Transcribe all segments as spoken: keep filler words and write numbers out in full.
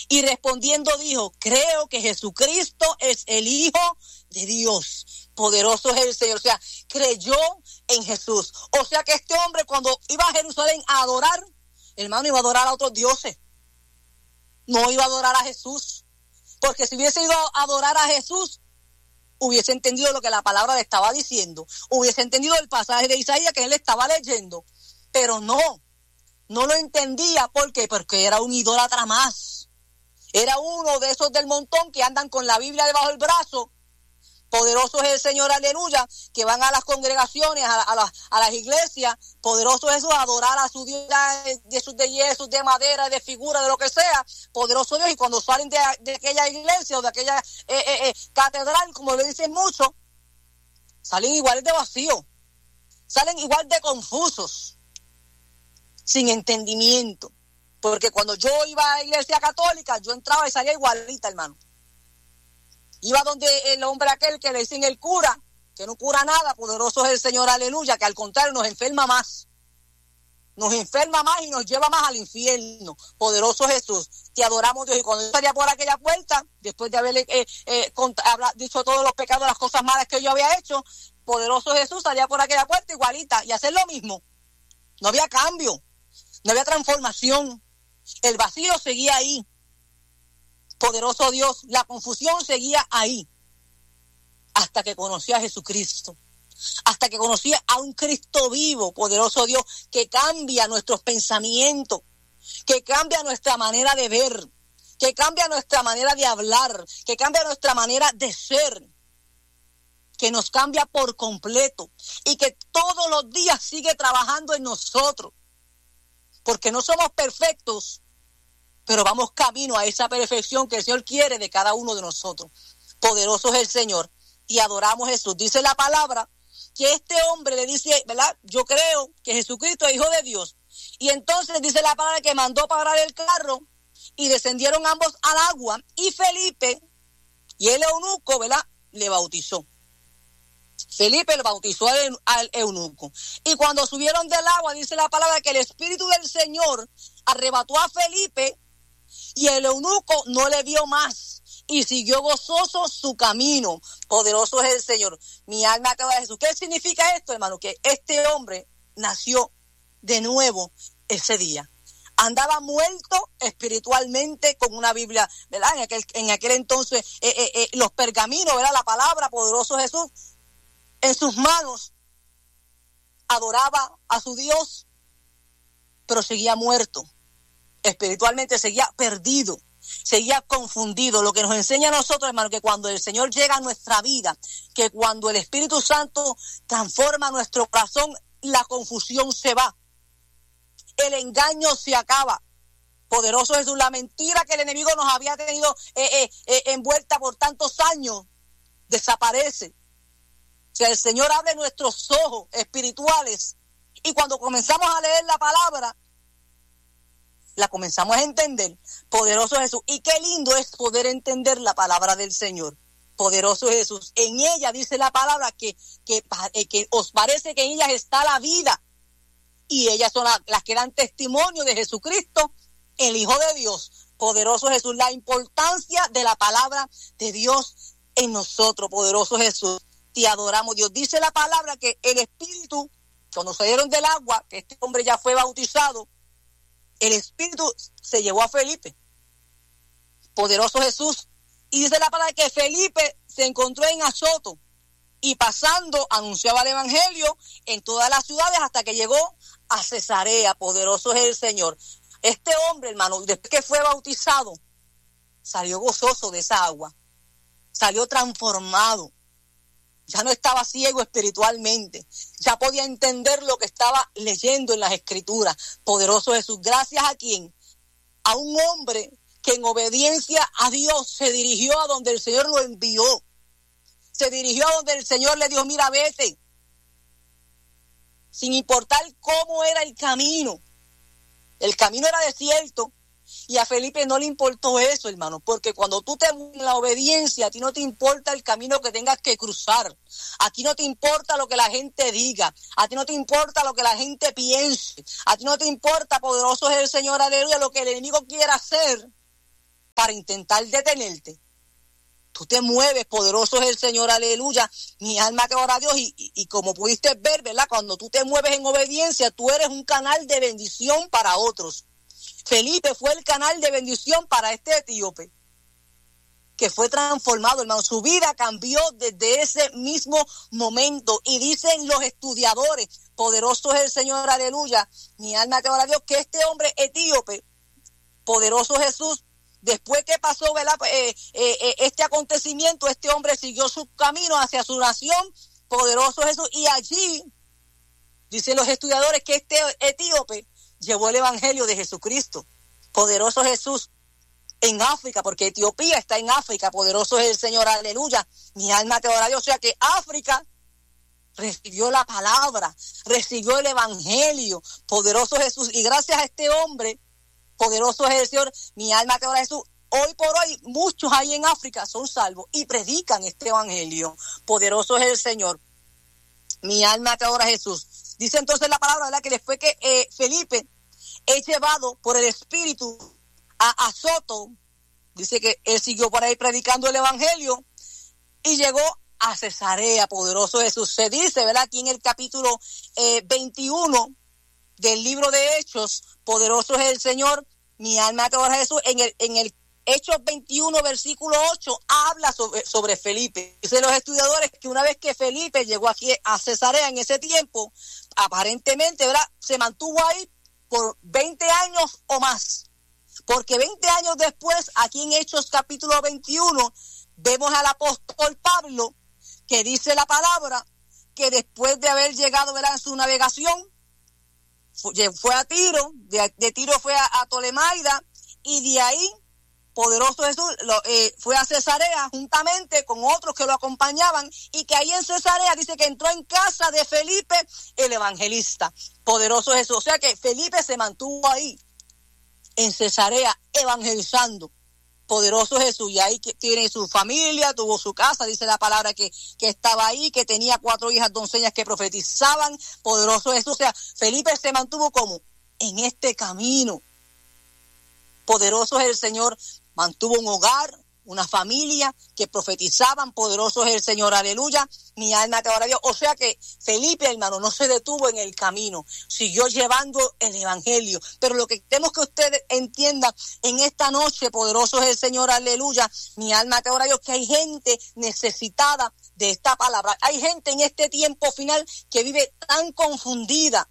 Y respondiendo dijo, creo que Jesucristo es el Hijo de Dios. Poderoso es el Señor. O sea, creyó en Jesús. O sea que este hombre cuando iba a Jerusalén a adorar, hermano, iba a adorar a otros dioses. No iba a adorar a Jesús. Porque si hubiese ido a adorar a Jesús, hubiese entendido lo que la palabra le estaba diciendo. Hubiese entendido el pasaje de Isaías que él estaba leyendo. Pero no, no lo entendía. ¿Por qué? Porque era un idólatra más. Era uno de esos del montón que andan con la Biblia debajo del brazo. Poderoso es el Señor, aleluya, que van a las congregaciones, a, a, la, a las iglesias. Poderoso es Jesús, a adorar a su Dios de sus de yesos, de madera, de figura, de lo que sea. Poderoso Dios, y cuando salen de, de aquella iglesia o de aquella eh, eh, eh, catedral, como le dicen muchos, salen igual de vacíos, salen igual de confusos, sin entendimiento. Porque cuando yo iba a la iglesia católica, yo entraba y salía igualita, hermano. Iba donde el hombre aquel que le dicen el cura, que no cura nada, poderoso es el Señor, aleluya, que al contrario nos enferma más. Nos enferma más y nos lleva más al infierno. Poderoso Jesús, te adoramos, Dios. Y cuando yo salía por aquella puerta, después de haberle eh, eh, cont- habla, dicho todos los pecados, las cosas malas que yo había hecho, poderoso Jesús salía por aquella puerta igualita y hacer lo mismo. No había cambio, no había transformación. El vacío seguía ahí. Poderoso Dios, la confusión seguía ahí. Hasta que conocí a Jesucristo. Hasta que conocí a un Cristo vivo, poderoso Dios, que cambia nuestros pensamientos, que cambia nuestra manera de ver, que cambia nuestra manera de hablar, que cambia nuestra manera de ser, que nos cambia por completo y que todos los días sigue trabajando en nosotros. Porque no somos perfectos, pero vamos camino a esa perfección que el Señor quiere de cada uno de nosotros. Poderoso es el Señor. Y adoramos a Jesús. Dice la palabra que este hombre le dice, ¿verdad? Yo creo que Jesucristo es Hijo de Dios. Y entonces dice la palabra que mandó parar el carro y descendieron ambos al agua. Y Felipe y el eunuco, ¿verdad? Le bautizó. Felipe le bautizó al, al eunuco. Y cuando subieron del agua, dice la palabra que el Espíritu del Señor arrebató a Felipe y el eunuco no le vio más y siguió gozoso su camino. Poderoso es el Señor. Mi alma acaba de Jesús. ¿Qué significa esto, hermano? Que este hombre nació de nuevo ese día. Andaba muerto espiritualmente con una Biblia, ¿verdad? En aquel, en aquel entonces, eh, eh, eh, los pergaminos, ¿verdad? La palabra, poderoso Jesús, en sus manos. Adoraba a su Dios, pero seguía muerto. Espiritualmente seguía perdido, seguía confundido. Lo que nos enseña a nosotros, hermano, que cuando el Señor llega a nuestra vida, que cuando el Espíritu Santo transforma nuestro corazón, la confusión se va, el engaño se acaba. Poderoso Jesús, la mentira que el enemigo nos había tenido eh, eh, eh, envuelta por tantos años, desaparece. O sea, el Señor abre nuestros ojos espirituales y cuando comenzamos a leer la palabra, la comenzamos a entender. Poderoso Jesús. Y qué lindo es poder entender la palabra del Señor. Poderoso Jesús. En ella dice la palabra que, que, que os parece que en ellas está la vida. Y ellas son las, las que dan testimonio de Jesucristo, el Hijo de Dios. Poderoso Jesús. La importancia de la palabra de Dios en nosotros. Poderoso Jesús. Te adoramos, Dios. Dice la palabra que el Espíritu, cuando salieron del agua, que este hombre ya fue bautizado, el Espíritu se llevó a Felipe. Poderoso Jesús. Y dice la palabra que Felipe se encontró en Azoto y pasando anunciaba el evangelio en todas las ciudades hasta que llegó a Cesarea. Poderoso es el Señor. Este hombre, hermano, después que fue bautizado, salió gozoso de esa agua. Salió transformado. Ya no estaba ciego espiritualmente. Ya podía entender lo que estaba leyendo en las Escrituras. Poderoso Jesús. Gracias a quién? A un hombre que en obediencia a Dios se dirigió a donde el Señor lo envió. Se dirigió a donde el Señor le dijo, mira, vete. Sin importar cómo era el camino. El camino era desierto. Y a Felipe no le importó eso, hermano, porque cuando tú te mueves en la obediencia, a ti no te importa el camino que tengas que cruzar, a ti no te importa lo que la gente diga, a ti no te importa lo que la gente piense, a ti no te importa, poderoso es el Señor, aleluya, lo que el enemigo quiera hacer para intentar detenerte. Tú te mueves, poderoso es el Señor, aleluya. Mi alma te ora a Dios y, y, y como pudiste ver, ¿verdad? Cuando tú te mueves en obediencia, tú eres un canal de bendición para otros. Felipe fue el canal de bendición para este etíope, que fue transformado, hermano. Su vida cambió desde ese mismo momento. Y dicen los estudiadores, poderoso es el Señor, aleluya. Mi alma te ora a Dios, que este hombre etíope, poderoso Jesús, después que pasó, ¿verdad? Eh, eh, eh, este acontecimiento, este hombre siguió su camino hacia su nación, poderoso Jesús, y allí, dicen los estudiadores, que este etíope llevó el evangelio de Jesucristo, poderoso Jesús, en África, porque Etiopía está en África, poderoso es el Señor, aleluya. Mi alma te ora a Dios, o sea que África recibió la palabra, recibió el evangelio, poderoso Jesús, y gracias a este hombre, poderoso es el Señor, mi alma te ora a Jesús. Hoy por hoy, muchos ahí en África son salvos y predican este evangelio. Poderoso es el Señor. Mi alma te ora a Jesús. Dice entonces la palabra, ¿verdad? Que después que eh, Felipe es llevado por el Espíritu a Azoto, dice que él siguió por ahí predicando el evangelio y llegó a Cesarea. Poderoso Jesús. Se dice, ¿verdad? Aquí en el capítulo eh, veintiuno del libro de Hechos, poderoso es el Señor, mi alma te ora a Jesús. En el, en el Hechos veintiuno, versículo ocho, habla sobre, sobre Felipe. Dicen los estudiadores que una vez que Felipe llegó aquí a Cesarea en ese tiempo, aparentemente, ¿verdad?, se mantuvo ahí por veinte años o más. Porque veinte años después, aquí en Hechos capítulo veintiuno, vemos al apóstol Pablo, que dice la palabra, que después de haber llegado, ¿verdad?, en su navegación, fue a Tiro, de, de Tiro fue a, a Tolemaida, y de ahí, poderoso Jesús, lo, eh, fue a Cesarea juntamente con otros que lo acompañaban, y que ahí en Cesarea dice que entró en casa de Felipe, el evangelista. Poderoso Jesús. O sea que Felipe se mantuvo ahí, en Cesarea, evangelizando. Poderoso Jesús, y ahí que tiene su familia, tuvo su casa, dice la palabra que, que estaba ahí, que tenía cuatro hijas doncellas que profetizaban. Poderoso Jesús. O sea, Felipe se mantuvo como en este camino. Poderoso es el Señor, mantuvo un hogar, una familia que profetizaban. Poderoso es el Señor, aleluya. Mi alma te ora a Dios. O sea que Felipe, hermano, no se detuvo en el camino, siguió llevando el evangelio. Pero lo que queremos que ustedes entiendan en esta noche, poderoso es el Señor, aleluya. Mi alma te ora a Dios, que hay gente necesitada de esta palabra. Hay gente en este tiempo final que vive tan confundida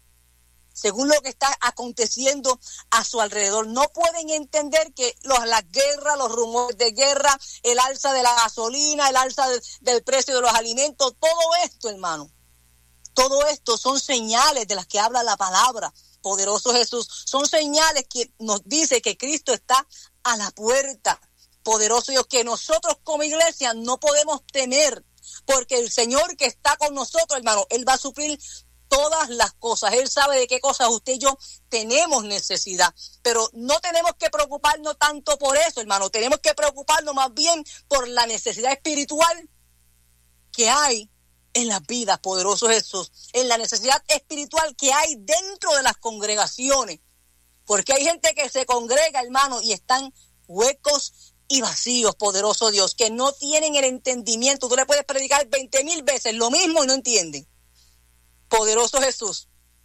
según lo que está aconteciendo a su alrededor. No pueden entender que los, las guerras, los rumores de guerra, el alza de la gasolina, el alza de, del precio de los alimentos, todo esto, hermano, todo esto son señales de las que habla la palabra. Poderoso Jesús, son señales que nos dice que Cristo está a la puerta. Poderoso Dios, que nosotros como iglesia no podemos temer, porque el Señor que está con nosotros, hermano, Él va a suplir todas las cosas. Él sabe de qué cosas usted y yo tenemos necesidad, pero no tenemos que preocuparnos tanto por eso, hermano. Tenemos que preocuparnos más bien por la necesidad espiritual que hay en las vidas, poderoso Jesús, en la necesidad espiritual que hay dentro de las congregaciones, porque hay gente que se congrega, hermano, y están huecos y vacíos, poderoso Dios, que no tienen el entendimiento. Tú le puedes predicar veinte mil veces lo mismo y no entienden. Poderoso Jesús,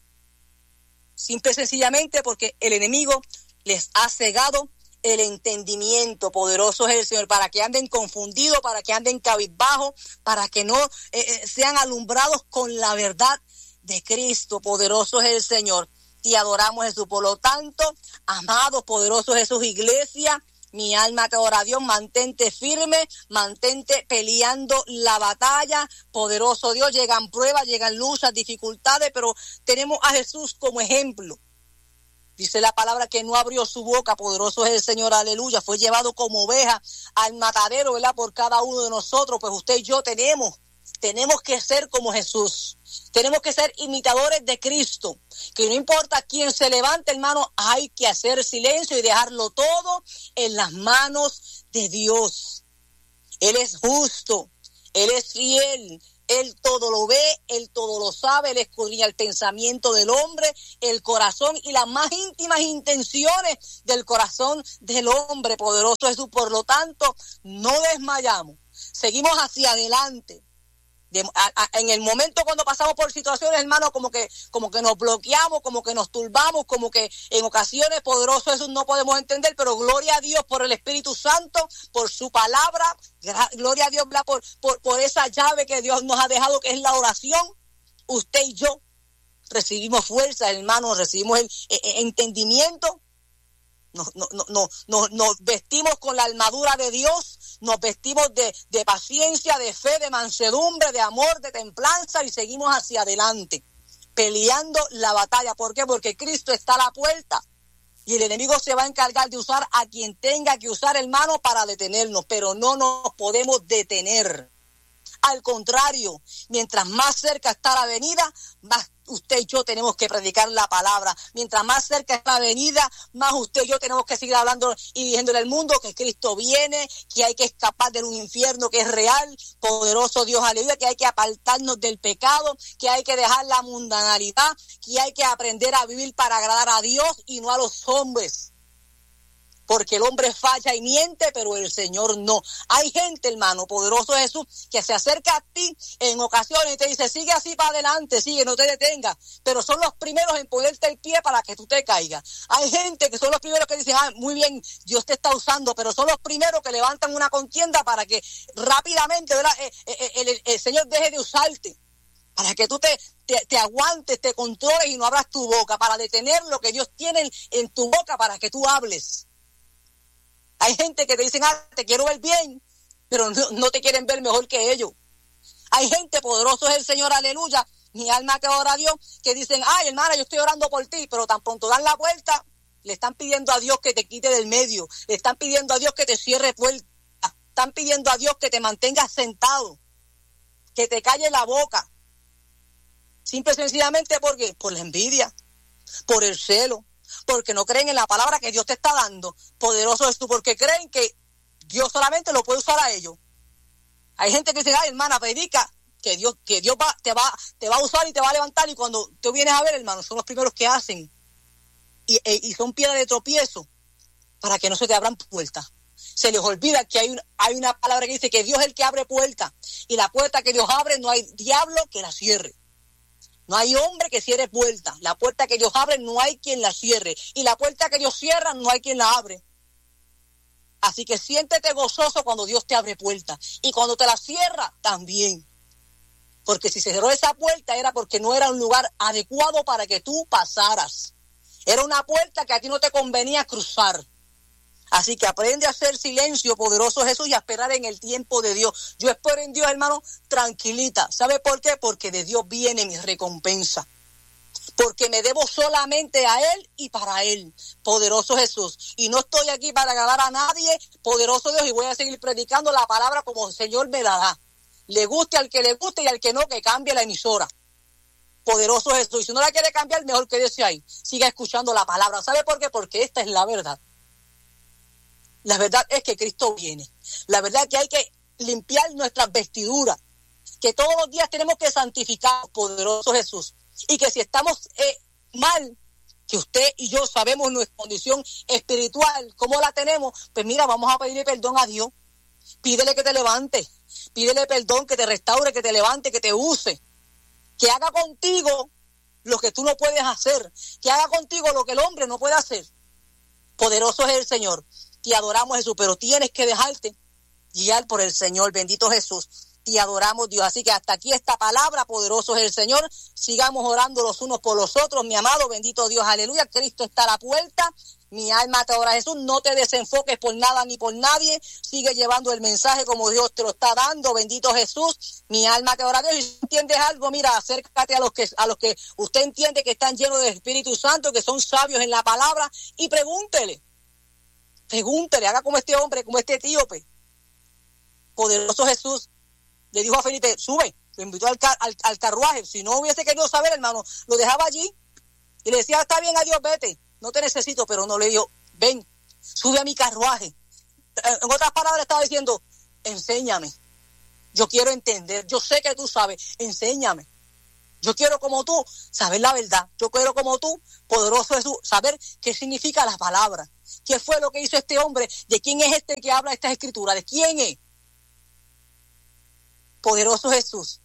simple y sencillamente porque el enemigo les ha cegado el entendimiento. Poderoso es el Señor, para que anden confundidos, para que anden cabizbajos, para que no eh, sean alumbrados con la verdad de Cristo. Poderoso es el Señor. Te adoramos, Jesús. Por lo tanto, amado, poderoso Jesús, iglesia, mi alma te ora a Dios, mantente firme, mantente peleando la batalla. Poderoso Dios, llegan pruebas, llegan luchas, dificultades, pero tenemos a Jesús como ejemplo. Dice la palabra que no abrió su boca, poderoso es el Señor, aleluya. Fue llevado como oveja al matadero, ¿verdad?, por cada uno de nosotros. Pues usted y yo tenemos, tenemos que ser como Jesús. Tenemos que ser imitadores de Cristo, que no importa quién se levante, hermano, hay que hacer silencio y dejarlo todo en las manos de Dios. Él es justo, Él es fiel, Él todo lo ve, Él todo lo sabe, Él escudriña el pensamiento del hombre, el corazón y las más íntimas intenciones del corazón del hombre. Poderoso Jesús, por lo tanto, no desmayamos, seguimos hacia adelante. De, a, a, en el momento cuando pasamos por situaciones, hermano, como que, como que nos bloqueamos, como que nos turbamos, como que en ocasiones, poderoso Jesús, no podemos entender, pero gloria a Dios por el Espíritu Santo, por su palabra, gra- gloria a Dios por, por, por esa llave que Dios nos ha dejado, que es la oración. Usted y yo recibimos fuerza, hermano, recibimos el, el, el entendimiento. Nos, no, no, no, no, nos vestimos con la armadura de Dios, nos vestimos de, de paciencia, de fe, de mansedumbre, de amor, de templanza y seguimos hacia adelante, peleando la batalla. ¿Por qué? Porque Cristo está a la puerta y el enemigo se va a encargar de usar a quien tenga que usar, hermano, para detenernos, pero no nos podemos detener. Al contrario, mientras más cerca está la venida, más usted y yo tenemos que predicar la palabra. Mientras más cerca está la venida, más usted y yo tenemos que seguir hablando y diciéndole al mundo que Cristo viene, que hay que escapar de un infierno que es real, poderoso Dios, aleluya, que hay que apartarnos del pecado, que hay que dejar la mundanalidad, que hay que aprender a vivir para agradar a Dios y no a los hombres. Porque el hombre falla y miente, pero el Señor no. Hay gente, hermano, poderoso Jesús, que se acerca a ti en ocasiones y te dice, sigue así para adelante, sigue, no te detengas. Pero son los primeros en ponerte el pie para que tú te caigas. Hay gente que son los primeros que dicen, ah, muy bien, Dios te está usando, pero son los primeros que levantan una contienda para que rápidamente, ¿verdad? El, el, el, el Señor deje de usarte. Para que tú te, te, te aguantes, te controles y no abras tu boca, para detener lo que Dios tiene en, en tu boca para que tú hables. Hay gente que te dicen, ah, te quiero ver bien, pero no, no te quieren ver mejor que ellos. Hay gente, poderoso es el Señor, aleluya, mi alma que ora a Dios, que dicen, ay, hermana, yo estoy orando por ti, pero tan pronto dan la vuelta, le están pidiendo a Dios que te quite del medio, le están pidiendo a Dios que te cierre puertas, están pidiendo a Dios que te mantengas sentado, que te calle la boca. Simple y sencillamente, ¿por qué? Por la envidia, por el celo, porque no creen en la palabra que Dios te está dando. Poderoso es tú, porque creen que Dios solamente lo puede usar a ellos. Hay gente que dice, ay, hermana, predica que Dios, que Dios va, te va, te va a usar y te va a levantar, y cuando tú vienes a ver, hermano, son los primeros que hacen, y, y son piedra de tropiezo para que no se te abran puertas. Se les olvida que hay, un, hay una palabra que dice que Dios es el que abre puertas, y la puerta que Dios abre no hay diablo que la cierre. No hay hombre que cierre puertas. La puerta que Dios abre no hay quien la cierre. Y la puerta que Dios cierra no hay quien la abre. Así que siéntete gozoso cuando Dios te abre puertas. Y cuando te la cierra, también. Porque si se cerró esa puerta era porque no era un lugar adecuado para que tú pasaras. Era una puerta que a ti no te convenía cruzar. Así que aprende a hacer silencio, poderoso Jesús, y a esperar en el tiempo de Dios. Yo espero en Dios, hermano, tranquilita. ¿Sabe por qué? Porque de Dios viene mi recompensa. Porque me debo solamente a Él y para Él, poderoso Jesús. Y no estoy aquí para agradar a nadie, poderoso Dios, y voy a seguir predicando la palabra como el Señor me la da. Le guste al que le guste y al que no, que cambie la emisora. Poderoso Jesús. Y si no la quiere cambiar, mejor quédese ahí. Siga escuchando la palabra. ¿Sabe por qué? Porque esta es la verdad. La verdad es que Cristo viene. La verdad es que hay que limpiar nuestras vestiduras. Que todos los días tenemos que santificar, poderoso Jesús. Y que si estamos eh, mal, que usted y yo sabemos nuestra condición espiritual, cómo la tenemos, pues mira, vamos a pedirle perdón a Dios. Pídele que te levante. Pídele perdón, que te restaure, que te levante, que te use. Que haga contigo lo que tú no puedes hacer. Que haga contigo lo que el hombre no puede hacer. Poderoso es el Señor. Te adoramos, Jesús, pero tienes que dejarte guiar por el Señor. Bendito Jesús, te adoramos, Dios. Así que hasta aquí esta palabra, poderoso es el Señor. Sigamos orando los unos por los otros, mi amado, bendito Dios, aleluya. Cristo está a la puerta. Mi alma te adora, Jesús. No te desenfoques por nada ni por nadie. Sigue llevando el mensaje como Dios te lo está dando, bendito Jesús. Mi alma te adora, Dios. Y si entiendes algo, mira, acércate a los que a los que usted entiende que están llenos del Espíritu Santo, que son sabios en la palabra, y pregúntele. Pregúntele, haga como este hombre, como este etíope. Poderoso Jesús le dijo a Felipe, sube, lo invitó al, car- al, al carruaje. Si no hubiese querido saber, hermano, lo dejaba allí y le decía, está bien, adiós, vete, no te necesito, pero no le dijo, ven, sube a mi carruaje. En otras palabras estaba diciendo, enséñame, Yo quiero entender. Yo sé que tú sabes. Enséñame. Yo quiero como tú saber la verdad. Yo quiero como tú, poderoso Jesús, saber qué significa la palabra. ¿Qué fue lo que hizo este hombre? ¿De quién es este que habla estas escrituras? ¿De quién es? Poderoso Jesús.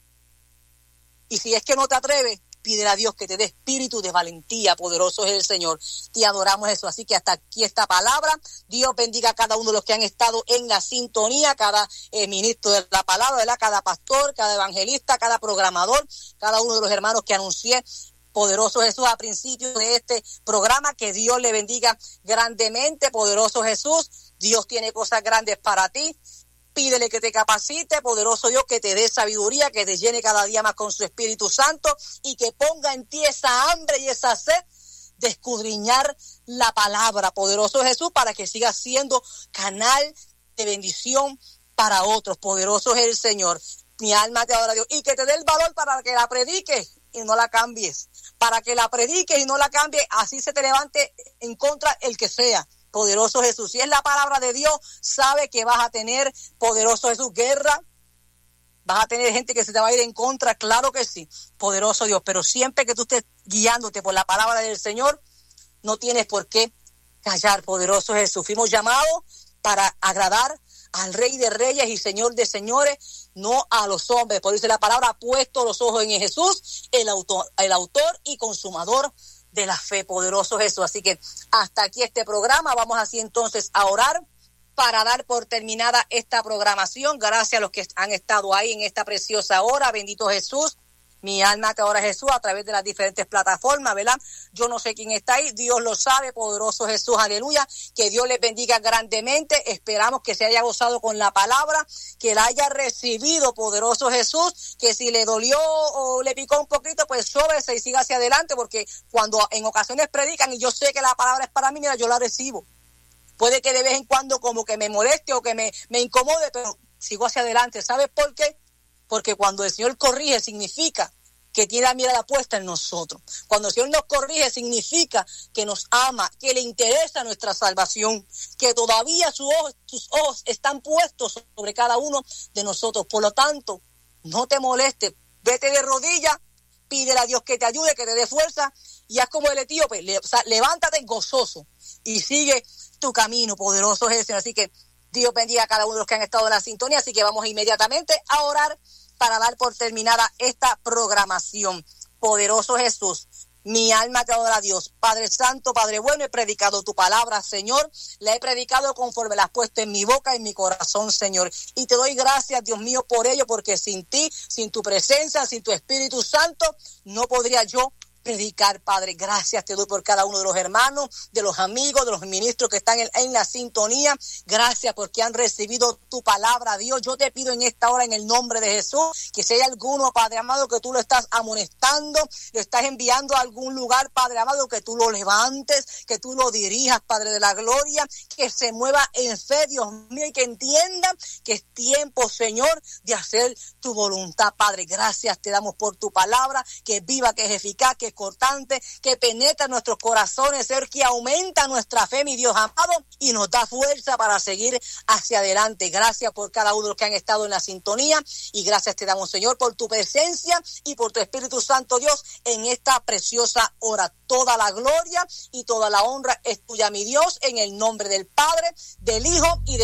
Y si es que no te atreves, pídele a Dios que te dé espíritu de valentía. Poderoso es el Señor. Te adoramos, Jesús. Así que hasta aquí esta palabra. Dios bendiga a cada uno de los que han estado en la sintonía, cada eh, ministro de la palabra, ¿verdad? Cada pastor, cada evangelista, cada programador, cada uno de los hermanos que anuncié. Poderoso Jesús, a principio de este programa, que Dios le bendiga grandemente. Poderoso Jesús, Dios tiene cosas grandes para ti. Pídele que te capacite, poderoso Dios, que te dé sabiduría, que te llene cada día más con su Espíritu Santo y que ponga en ti esa hambre y esa sed de escudriñar la palabra, poderoso Jesús, para que sigas siendo canal de bendición para otros. Poderoso es el Señor. Mi alma te adora, Dios, y que te dé el valor para que la prediques y no la cambies, para que la prediques y no la cambies, así se te levante en contra el que sea. Poderoso Jesús, si es la palabra de Dios, sabe que vas a tener, poderoso Jesús, guerra, vas a tener gente que se te va a ir en contra, claro que sí, poderoso Dios, pero siempre que tú estés guiándote por la palabra del Señor, no tienes por qué callar, poderoso Jesús. Fuimos llamados para agradar al Rey de Reyes y Señor de Señores, no a los hombres. Por eso la palabra, puesto los ojos en Jesús, el autor, el autor y consumador de la fe, poderoso Jesús. Así que hasta aquí este programa. Vamos así entonces a orar para dar por terminada esta programación. Gracias a los que han estado ahí en esta preciosa hora. Bendito Jesús. Mi alma te adora, Jesús, a través de las diferentes plataformas, ¿verdad? Yo no sé quién está ahí, Dios lo sabe, poderoso Jesús, aleluya. Que Dios les bendiga grandemente. Esperamos que se haya gozado con la palabra, que la haya recibido, poderoso Jesús, que si le dolió o le picó un poquito, pues sóbese y siga hacia adelante, porque cuando en ocasiones predican y yo sé que la palabra es para mí, mira, yo la recibo. Puede que de vez en cuando como que me moleste o que me, me incomode, pero sigo hacia adelante. ¿Sabes por qué? Porque cuando el Señor corrige significa que tiene la mirada puesta en nosotros. Cuando el Señor nos corrige significa que nos ama, que le interesa nuestra salvación, que todavía sus ojos, sus ojos están puestos sobre cada uno de nosotros. Por lo tanto, no te molestes, vete de rodillas, pídele a Dios que te ayude, que te dé fuerza, y haz como el etíope, le, o sea, levántate gozoso y sigue tu camino, poderoso es el Señor. Así que Dios bendiga a cada uno de los que han estado en la sintonía, así que vamos inmediatamente a orar para dar por terminada esta programación. Poderoso Jesús, mi alma te adora a Dios. Padre Santo, Padre bueno, he predicado tu palabra, Señor. La he predicado conforme la has puesto en mi boca, en mi corazón, Señor. Y te doy gracias, Dios mío, por ello, porque sin ti, sin tu presencia, sin tu Espíritu Santo, no podría yo predicar, Padre. Gracias te doy por cada uno de los hermanos, de los amigos, de los ministros que están en, en la sintonía. Gracias porque han recibido tu palabra, Dios. Yo te pido en esta hora, en el nombre de Jesús, que si hay alguno, Padre amado, que tú lo estás amonestando, lo estás enviando a algún lugar, Padre amado, que tú lo levantes, que tú lo dirijas, Padre de la gloria, que se mueva en fe, Dios mío, y que entienda que es tiempo, Señor, de hacer tu voluntad, Padre. Gracias te damos por tu palabra, que es viva, que es eficaz, que cortante, que penetra nuestros corazones, Señor, que aumenta nuestra fe, mi Dios amado, y nos da fuerza para seguir hacia adelante. Gracias por cada uno de los que han estado en la sintonía, y gracias te damos, Señor, por tu presencia y por tu Espíritu Santo, Dios, en esta preciosa hora. Toda la gloria y toda la honra es tuya, mi Dios, en el nombre del Padre, del Hijo y del